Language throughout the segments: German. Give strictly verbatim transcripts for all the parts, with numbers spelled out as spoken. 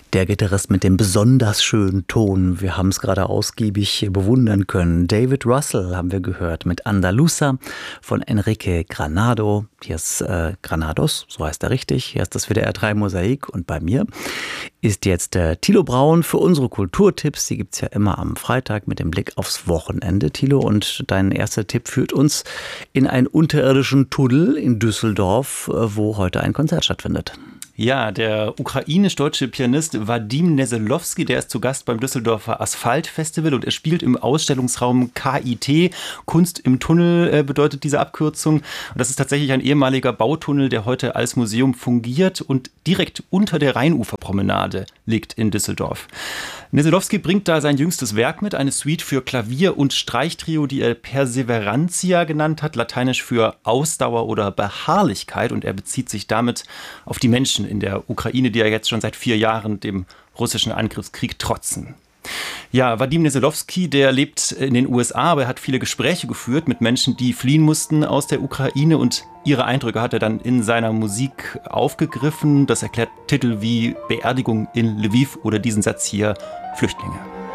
Der Gitarrist mit dem besonders schönen Ton. Wir haben es gerade ausgiebig bewundern können. David Russell haben wir gehört mit Andaluza von Enrique Granado. Hier ist äh, Granados, so heißt er richtig. Hier ist das W D R drei Mosaik. Und bei mir ist jetzt äh, Thilo Braun für unsere Kulturtipps. Die gibt es ja immer am Freitag mit dem Blick aufs Wochenende. Thilo, und dein erster Tipp führt uns in einen unterirdischen Tunnel in Düsseldorf, äh, wo heute ein Konzert stattfindet. Ja, der ukrainisch-deutsche Pianist Wadim Neselowski, der ist zu Gast beim Düsseldorfer Asphalt-Festival und er spielt im Ausstellungsraum K I T. Kunst im Tunnel äh, bedeutet diese Abkürzung. Und das ist tatsächlich ein ehemaliger Bautunnel, der heute als Museum fungiert und direkt unter der Rheinuferpromenade liegt in Düsseldorf. Neselowski bringt da sein jüngstes Werk mit, eine Suite für Klavier und Streichtrio, die er Perseverantia genannt hat, lateinisch für Ausdauer oder Beharrlichkeit. Und er bezieht sich damit auf die Menschen in der Ukraine, die ja jetzt schon seit vier Jahren dem russischen Angriffskrieg trotzen. Ja, Wadim Neselowski, der lebt in den U S A, aber er hat viele Gespräche geführt mit Menschen, die fliehen mussten aus der Ukraine, und ihre Eindrücke hat er dann in seiner Musik aufgegriffen. Das erklärt Titel wie Beerdigung in Lviv oder diesen Satz hier, Flüchtlinge.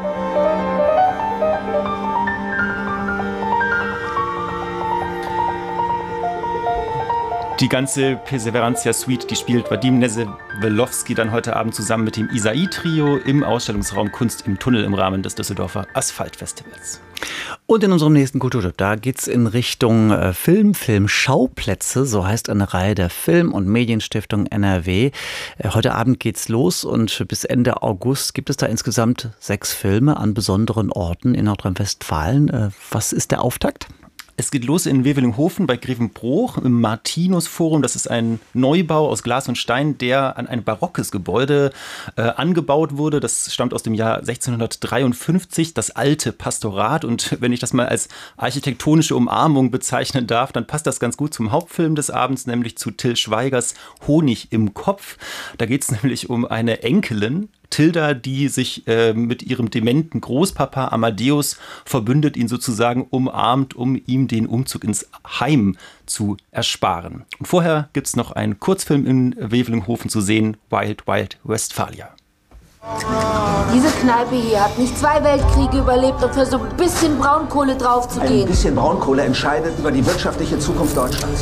Die ganze Perseverantia-Suite, die spielt Wadim Neselowski dann heute Abend zusammen mit dem Isai-Trio im Ausstellungsraum Kunst im Tunnel im Rahmen des Düsseldorfer Asphalt-Festivals. Und in unserem nächsten Kulturtipp, da geht's in Richtung äh, Film, Filmschauplätze, so heißt eine Reihe der Film- und Medienstiftung N R W. Äh, heute Abend geht's los und bis Ende August gibt es da insgesamt sechs Filme an besonderen Orten in Nordrhein-Westfalen. Äh, was ist der Auftakt? Es geht los in Wevelinghofen bei Grevenbroich im Martinus-Forum. Das ist ein Neubau aus Glas und Stein, der an ein barockes Gebäude äh, angebaut wurde. Das stammt aus dem Jahr sechzehnhundertdreiundfünfzig, das alte Pastorat. Und wenn ich das mal als architektonische Umarmung bezeichnen darf, dann passt das ganz gut zum Hauptfilm des Abends, nämlich zu Till Schweigers Honig im Kopf. Da geht es nämlich um eine Enkelin, Tilda, die sich äh, mit ihrem dementen Großpapa Amadeus verbündet, ihn sozusagen umarmt, um ihm den Umzug ins Heim zu ersparen. Und vorher gibt es noch einen Kurzfilm in Wevelinghofen zu sehen, Wild Wild Westphalia. Diese Kneipe hier hat nicht zwei Weltkriege überlebt, um für so ein bisschen Braunkohle draufzugehen. Ein bisschen Braunkohle entscheidet über die wirtschaftliche Zukunft Deutschlands.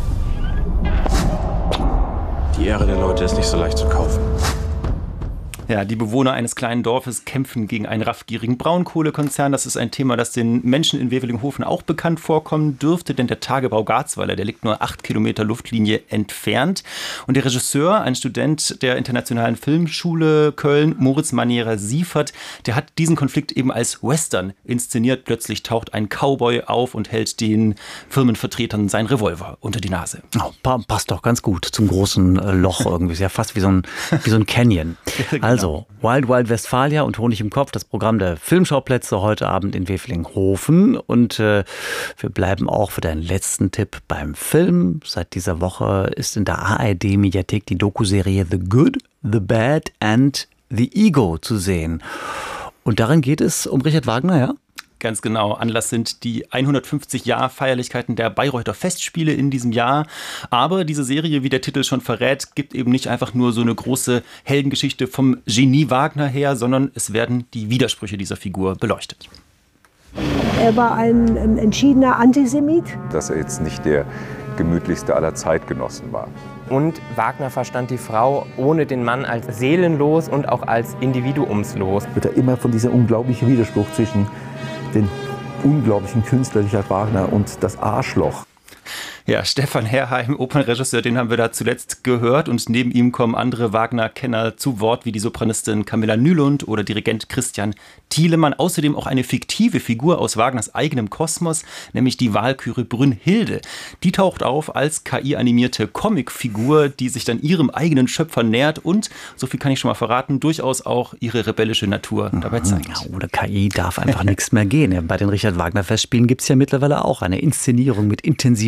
Die Ehre der Leute ist nicht so leicht zu kaufen. Ja, die Bewohner eines kleinen Dorfes kämpfen gegen einen raffgierigen Braunkohlekonzern. Das ist ein Thema, das den Menschen in Wevelinghofen auch bekannt vorkommen dürfte, denn der Tagebau Garzweiler, der liegt nur acht Kilometer Luftlinie entfernt. Und der Regisseur, ein Student der Internationalen Filmschule Köln, Moritz Maniera-Siefert, der hat diesen Konflikt eben als Western inszeniert. Plötzlich taucht ein Cowboy auf und hält den Firmenvertretern seinen Revolver unter die Nase. Oh, passt doch ganz gut zum großen äh, Loch irgendwie. Ist ja fast wie so ein, wie so ein Canyon. Also, Also, Wild Wild Westphalia und Honig im Kopf, das Programm der Filmschauplätze heute Abend in Wevelinghofen. Und äh, wir bleiben auch für deinen letzten Tipp beim Film. Seit dieser Woche ist in der A R D-Mediathek die Dokuserie The Good, The Bad and The Ego zu sehen. Und darin geht es um Richard Wagner, ja? Ganz genau. Anlass sind die hundertfünfzig-Jahr-Feierlichkeiten der Bayreuther Festspiele in diesem Jahr. Aber diese Serie, wie der Titel schon verrät, gibt eben nicht einfach nur so eine große Heldengeschichte vom Genie Wagner her, sondern es werden die Widersprüche dieser Figur beleuchtet. Er war ein, ein entschiedener Antisemit. Dass er jetzt nicht der gemütlichste aller Zeitgenossen war. Und Wagner verstand die Frau ohne den Mann als seelenlos und auch als individuumslos. Wird er immer von diesem unglaublichen Widerspruch zwischen den unglaublichen Künstler Richard Wagner und das Arschloch. Ja, Stefan Herrheim, Opernregisseur, den haben wir da zuletzt gehört, und neben ihm kommen andere Wagner-Kenner zu Wort, wie die Sopranistin Camilla Nylund oder Dirigent Christian Thielemann. Außerdem auch eine fiktive Figur aus Wagners eigenem Kosmos, nämlich die Walküre Brünnhilde. Die taucht auf als K I-animierte Comicfigur, die sich dann ihrem eigenen Schöpfer nähert und, so viel kann ich schon mal verraten, durchaus auch ihre rebellische Natur dabei zeigt. Ja, ohne K I darf einfach nichts mehr gehen. Bei den Richard Wagner Festspielen gibt es ja mittlerweile auch eine Inszenierung mit intensiver K I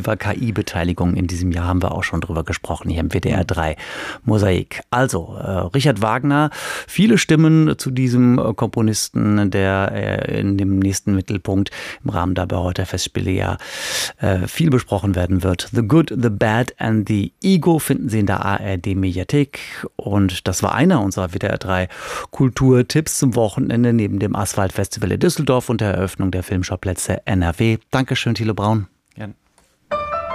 Regiebeteiligung in diesem Jahr, haben wir auch schon drüber gesprochen, hier im W D R drei Mosaik. Also, äh, Richard Wagner, viele Stimmen zu diesem Komponisten, der äh, in dem nächsten Mittelpunkt im Rahmen der Bayreuther Festspiele ja äh, viel besprochen werden wird. The Good, The Bad and The Ego finden Sie in der A R D-Mediathek. Und das war einer unserer W D R drei Kulturtipps zum Wochenende neben dem Asphalt-Festival in Düsseldorf und der Eröffnung der Filmschauplätze N R W. Dankeschön, Thilo Braun.